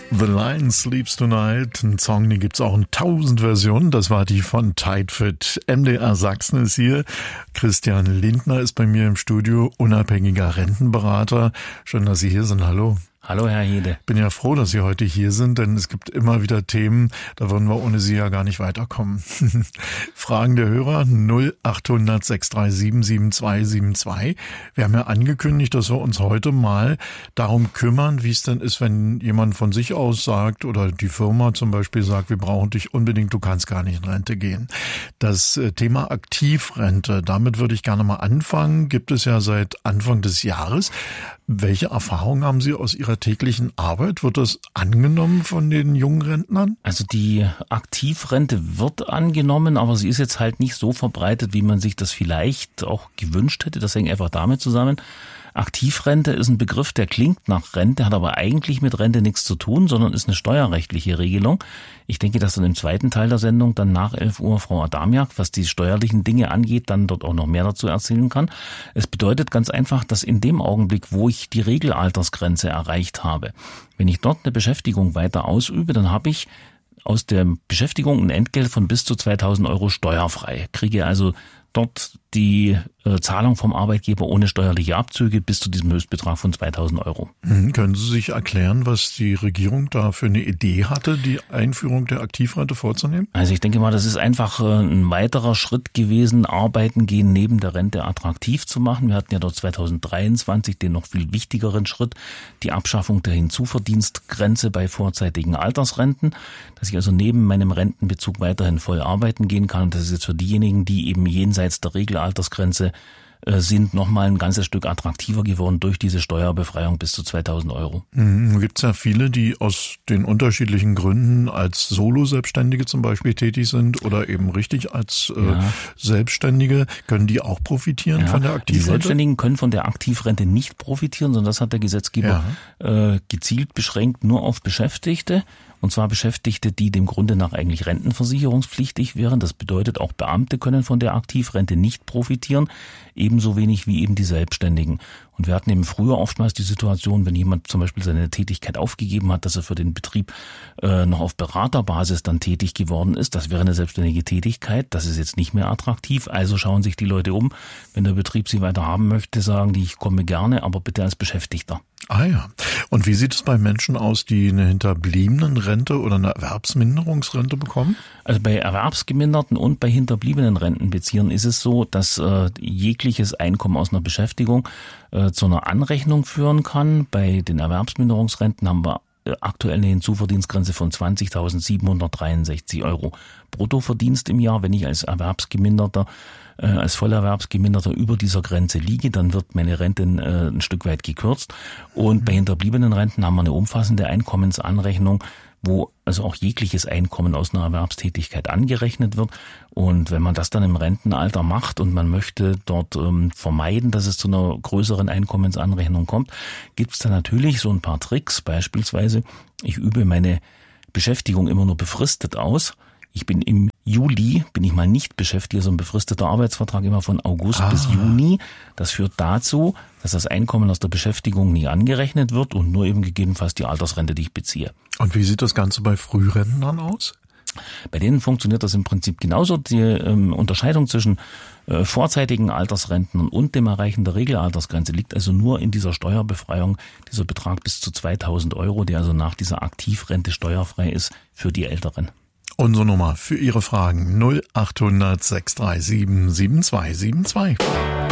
The Lion Sleeps Tonight, ein Song, den gibt's auch in 1000 Versionen. Das war die von Tidefit. MDR Sachsen ist hier. Christian Lindner ist bei mir im Studio, unabhängiger Rentenberater. Schön, dass Sie hier sind. Hallo. Hallo, Herr Hede. Bin ja froh, dass Sie heute hier sind, denn es gibt immer wieder Themen, da würden wir ohne Sie ja gar nicht weiterkommen. Fragen der Hörer 0800 637 7272. Wir haben ja angekündigt, dass wir uns heute mal darum kümmern, wie es denn ist, wenn jemand von sich aus sagt oder die Firma zum Beispiel sagt, wir brauchen dich unbedingt, du kannst gar nicht in Rente gehen. Das Thema Aktivrente, damit würde ich gerne mal anfangen, gibt es ja seit Anfang des Jahres. Welche Erfahrungen haben Sie aus Ihrer täglichen Arbeit? Wird das angenommen von den jungen Rentnern? Also die Aktivrente wird angenommen, aber sie ist jetzt halt nicht so verbreitet, wie man sich das vielleicht auch gewünscht hätte. Das hängt einfach damit zusammen. Aktivrente ist ein Begriff, der klingt nach Rente, hat aber eigentlich mit Rente nichts zu tun, sondern ist eine steuerrechtliche Regelung. Ich denke, dass dann im zweiten Teil der Sendung dann nach 11 Uhr Frau Adamiak, was die steuerlichen Dinge angeht, dann dort auch noch mehr dazu erzählen kann. Es bedeutet ganz einfach, dass in dem Augenblick, wo ich die Regelaltersgrenze erreicht habe, wenn ich dort eine Beschäftigung weiter ausübe, dann habe ich aus der Beschäftigung ein Entgelt von bis zu 2.000 Euro steuerfrei. Kriege also dort die Zahlung vom Arbeitgeber ohne steuerliche Abzüge bis zu diesem Höchstbetrag von 2.000 Euro. Können Sie sich erklären, was die Regierung da für eine Idee hatte, die Einführung der Aktivrente vorzunehmen? Also ich denke mal, das ist einfach ein weiterer Schritt gewesen, Arbeiten gehen neben der Rente attraktiv zu machen. Wir hatten ja dort 2023 den noch viel wichtigeren Schritt, die Abschaffung der Hinzuverdienstgrenze bei vorzeitigen Altersrenten, dass ich also neben meinem Rentenbezug weiterhin voll arbeiten gehen kann. Und das ist jetzt für diejenigen, die eben jenseits der Regelaltersgrenze sind nochmal ein ganzes Stück attraktiver geworden durch diese Steuerbefreiung bis zu 2.000 Euro. Gibt es ja viele, die aus den unterschiedlichen Gründen als Solo-Selbstständige zum Beispiel tätig sind oder eben richtig als Selbstständige. Können die auch profitieren von der Aktivrente? Die Selbstständigen können von der Aktivrente nicht profitieren, sondern das hat der Gesetzgeber gezielt beschränkt nur auf Beschäftigte. Und zwar Beschäftigte, die dem Grunde nach eigentlich rentenversicherungspflichtig wären. Das bedeutet, auch Beamte können von der Aktivrente nicht profitieren, ebenso wenig wie eben die Selbstständigen. Und wir hatten eben früher oftmals die Situation, wenn jemand zum Beispiel seine Tätigkeit aufgegeben hat, dass er für den Betrieb noch auf Beraterbasis dann tätig geworden ist. Das wäre eine selbstständige Tätigkeit. Das ist jetzt nicht mehr attraktiv. Also schauen sich die Leute um. Wenn der Betrieb sie weiter haben möchte, sagen die, ich komme gerne, aber bitte als Beschäftigter. Ah ja. Und wie sieht es bei Menschen aus, die eine Hinterbliebenenrente oder eine Erwerbsminderungsrente bekommen? Also bei Erwerbsgeminderten und bei hinterbliebenen Rentenbeziehern ist es so, dass jegliches Einkommen aus einer Beschäftigung zu einer Anrechnung führen kann. Bei den Erwerbsminderungsrenten haben wir aktuell eine Hinzuverdienstgrenze von 20.763 Euro Bruttoverdienst im Jahr. Wenn ich als Erwerbsgeminderter, als Vollerwerbsgeminderter über dieser Grenze liege, dann wird meine Rente ein Stück weit gekürzt. Und bei hinterbliebenen Renten haben wir eine umfassende Einkommensanrechnung, wo also auch jegliches Einkommen aus einer Erwerbstätigkeit angerechnet wird. Und wenn man das dann im Rentenalter macht und man möchte dort vermeiden, dass es zu einer größeren Einkommensanrechnung kommt, gibt es da natürlich so ein paar Tricks. Beispielsweise, ich übe meine Beschäftigung immer nur befristet aus. Ich bin im Juli, bin ich mal nicht beschäftigt, so ein befristeter Arbeitsvertrag immer von August bis Juni. Das führt dazu, dass das Einkommen aus der Beschäftigung nie angerechnet wird und nur eben gegebenenfalls die Altersrente, die ich beziehe. Und wie sieht das Ganze bei Frührentnern aus? Bei denen funktioniert das im Prinzip genauso. Die Unterscheidung zwischen vorzeitigen Altersrenten und dem Erreichen der Regelaltersgrenze liegt also nur in dieser Steuerbefreiung, dieser Betrag bis zu 2.000 Euro, der also nach dieser Aktivrente steuerfrei ist für die Älteren. Unsere Nummer für Ihre Fragen 0800 637 7272.